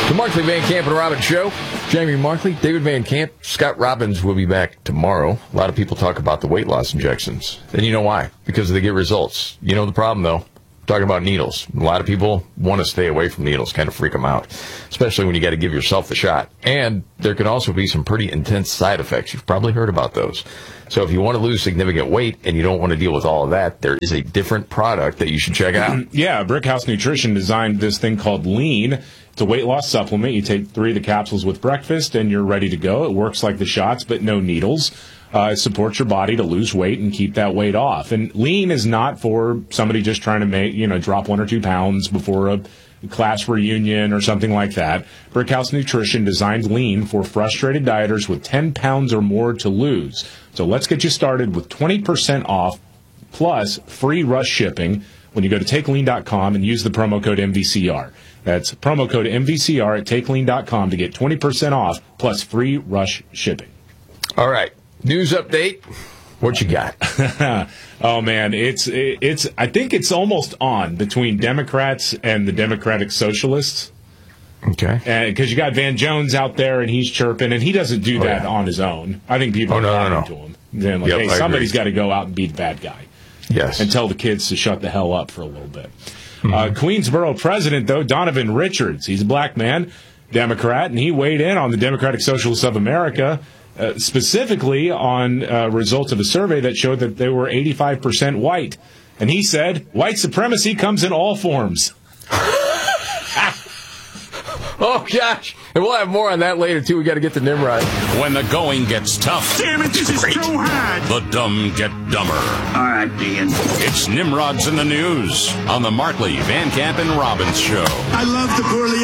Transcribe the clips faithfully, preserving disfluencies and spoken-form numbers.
The Markley, Van Camp, and Robbins Show. Jamie Markley, David Van Camp, Scott Robbins will be back tomorrow. A lot of people talk about the weight loss injections. And you know why? Because they get results. You know the problem, though? I'm talking about needles. A lot of people want to stay away from needles, kind of freak them out, especially when you got to give yourself the shot. And there can also be some pretty intense side effects. You've probably heard about those. So if you want to lose significant weight and you don't want to deal with all of that, there is a different product that you should check out. Yeah, Brickhouse Nutrition designed this thing called Lean. It's a weight loss supplement. You take three of the capsules with breakfast and you're ready to go. It works like the shots, but no needles. Uh, it supports your body to lose weight and keep that weight off. And Lean is not for somebody just trying to make, you know, drop one or two pounds before a class reunion or something like that. Brickhouse Nutrition designed Lean for frustrated dieters with ten pounds or more to lose. So let's get you started with twenty percent off plus free rush shipping when you go to take lean dot com and use the promo code M V C R. That's promo code M V C R at take lean dot com to get twenty percent off plus free rush shipping. All right. News update. What you got? Oh man, it's it's. I think it's almost on between Democrats and the Democratic Socialists. Okay. Because you got Van Jones out there and he's chirping, and he doesn't do that oh, yeah. on his own. I think people oh, are no, talking no, no. to him. Then like, yep, hey, I somebody's agree. got to go out and be the bad guy. Yes. And tell the kids to shut the hell up for a little bit. Mm-hmm. Uh, Queensboro president, though, Donovan Richards, he's a black man, Democrat, and he weighed in on the Democratic Socialists of America. Uh, specifically on uh, results of a survey that showed that they were eighty-five percent white. And he said, white supremacy comes in all forms. Oh, gosh. And we'll have more on that later, too. We got to get to Nimrod. When the going gets tough. Damn it, this is too hard. The dumb get dumber. All right, Dean. It's Nimrod's in the News on the Markley, Van Camp, and Robbins Show. I love the poorly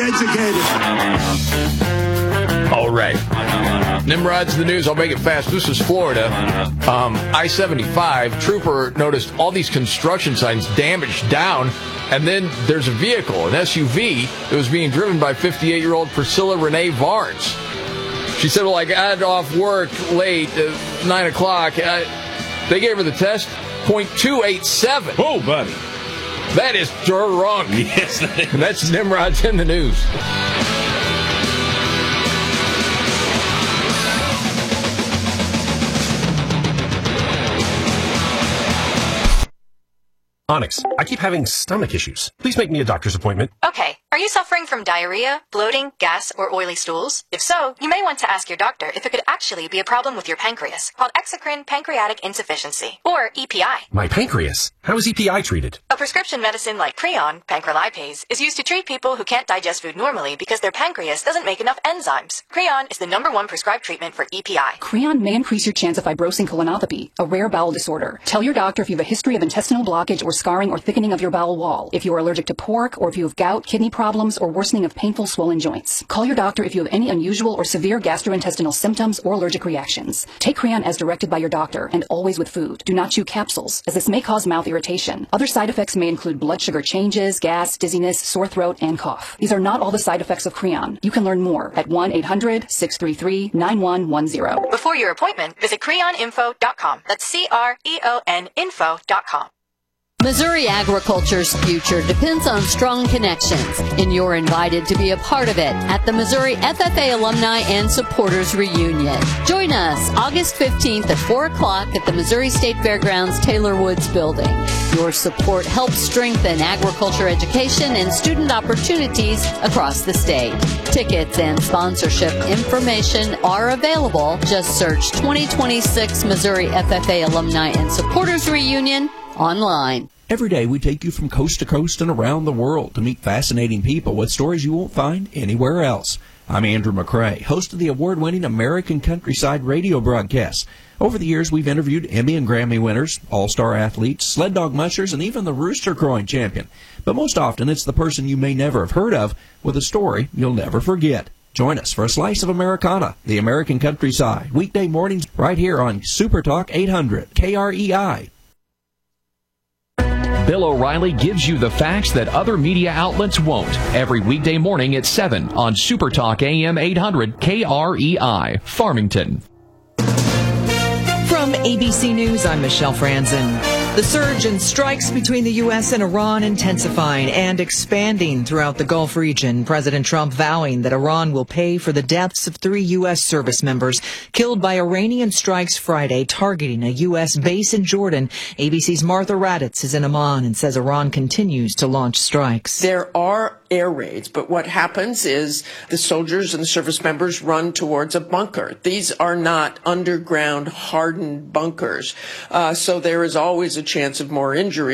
educated. All right. Nimrod's in the News. I'll make it fast. This is Florida. Um, I seventy-five, trooper noticed all these construction signs damaged down, and then there's a vehicle, an S U V, that was being driven by fifty-eight-year-old Priscilla Renee Varnes. She said, well, I got off work late, uh, nine o'clock. Uh, they gave her the test, point two eight seven. Oh, buddy. That is dirt wrong. Yes, that is. That's Nimrod's in the News. Onyx, I keep having stomach issues. Please make me a doctor's appointment. Okay. Are you suffering from diarrhea, bloating, gas, or oily stools? If so, you may want to ask your doctor if it could actually be a problem with your pancreas, called exocrine pancreatic insufficiency, or E P I. My pancreas? How is E P I treated? A prescription medicine like Creon, pancrelipase, is used to treat people who can't digest food normally because their pancreas doesn't make enough enzymes. Creon is the number one prescribed treatment for E P I. Creon may increase your chance of fibrosing colonopathy, a rare bowel disorder. Tell your doctor if you have a history of intestinal blockage or scarring or thickening of your bowel wall, if you are allergic to pork, or if you have gout, kidney problems, or worsening of painful swollen joints. Call your doctor if you have any unusual or severe gastrointestinal symptoms or allergic reactions. Take Creon as directed by your doctor, and always with food. Do not chew capsules, as this may cause mouth irritation. Other side effects may include blood sugar changes, gas, dizziness, sore throat, and cough. These are not all the side effects of Creon. You can learn more at one eight hundred, six three three, nine one one zero. Before your appointment, visit creon info dot com. That's C R E O N info dot com. Missouri agriculture's future depends on strong connections, and you're invited to be a part of it at the Missouri F F A Alumni and Supporters Reunion. Join us August fifteenth at four o'clock at the Missouri State Fairgrounds Taylor Woods Building. Your support helps strengthen agriculture education and student opportunities across the state. Tickets and sponsorship information are available. Just search twenty twenty-six Missouri F F A Alumni and Supporters Reunion online. Every day we take you from coast to coast and around the world to meet fascinating people with stories you won't find anywhere else. I'm Andrew McCrae, host of the award-winning American Countryside radio broadcast. Over the years, we've interviewed Emmy and Grammy winners, all-star athletes, sled dog mushers, and even the rooster crowing champion. But most often, it's the person you may never have heard of with a story you'll never forget. Join us for a slice of Americana, the American Countryside, weekday mornings right here on Super Talk eight hundred K R E I. Bill O'Reilly gives you the facts that other media outlets won't. Every weekday morning at seven on Super Talk A M eight hundred K R E I, Farmington. From A B C News, I'm Michelle Franzen. The surge in strikes between the U S and Iran intensifying and expanding throughout the Gulf region. President Trump vowing that Iran will pay for the deaths of three U S service members killed by Iranian strikes Friday targeting a U S base in Jordan. A B C's Martha Raddatz is in Amman and says Iran continues to launch strikes. There are air raids, but what happens is the soldiers and the service members run towards a bunker. These are not underground hardened bunkers, uh, so there is always a chance of more injury.